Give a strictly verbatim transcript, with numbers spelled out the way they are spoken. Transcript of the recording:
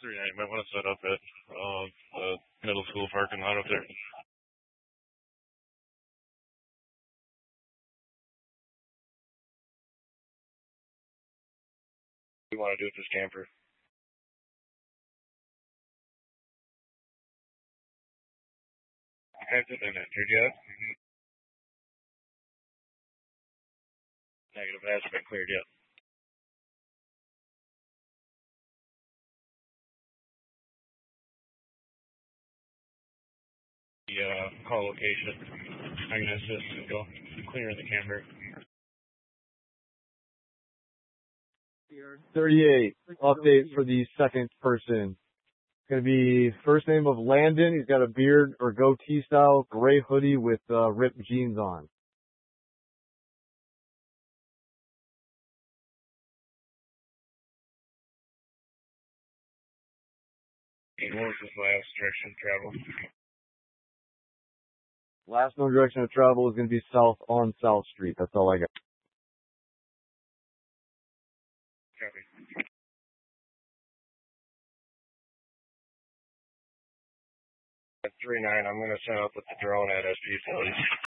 Three nine, you might want to set up at uh, the middle school parking lot up there. What do you want to do with this camper? Has it been entered yet? Negative, it hasn't been cleared yet. The uh, call location. I'm going to assist and go clear the camper. thirty-eight, update for the second person. It's going to be first name of Landon. He's got a beard or goatee style, gray hoodie with uh, ripped jeans on. And what was his last direction of travel? Last known direction of travel is going to be south on South Street. That's all I got. Copy. At three nine, I'm going to set up with the drone at S P Utilities.